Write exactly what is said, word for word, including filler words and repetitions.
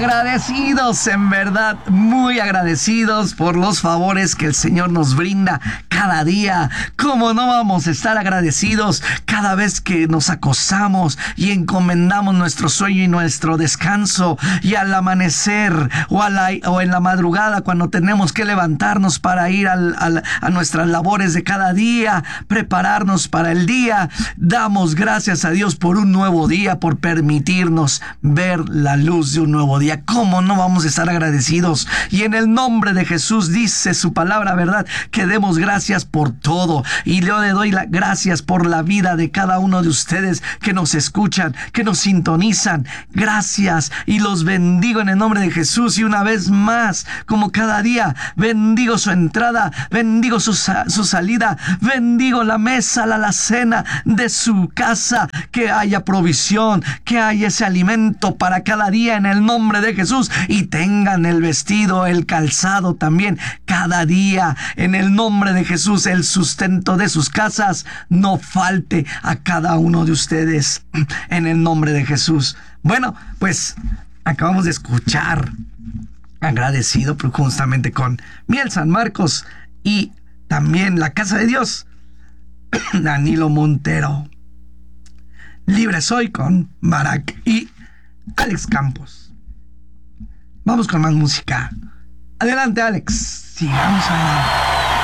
agradecidos, en verdad, muy agradecidos por los favores que el Señor nos brinda cada día. ¿Cómo no vamos a estar agradecidos cada vez que nos acostamos y encomendamos nuestro sueño y nuestro descanso, y al amanecer o, a la, o en la madrugada cuando tenemos que levantarnos para ir al, al, a nuestras labores de cada día, prepararnos para el día? Damos gracias a Dios por un nuevo día, por permitirnos ver la luz de un nuevo día. ¿Cómo no vamos a estar agradecidos? Y en el nombre de Jesús dice su palabra, ¿verdad?, que demos gracias por todo. Y yo le doy las gracias por la vida de cada uno de ustedes que nos escuchan, que nos sintonizan. Gracias, y los bendigo en el nombre de Jesús. Y una vez más, como cada día, bendigo su entrada, bendigo su, su salida, bendigo la mesa, la alacena de su casa, que haya provisión, que haya ese alimento para cada día en el nombre de Jesús, y tengan el vestido, el calzado también cada día en el nombre de Jesús. El sustento de sus casas no falte a cada uno de ustedes en el nombre de Jesús. Bueno, pues acabamos de escuchar Agradecido justamente con Miel San Marcos, y también La Casa de Dios, Danilo Montero. Libre Soy con Barak y Alex Campos. Vamos con más música. Adelante, Alex. Sigamos adelante.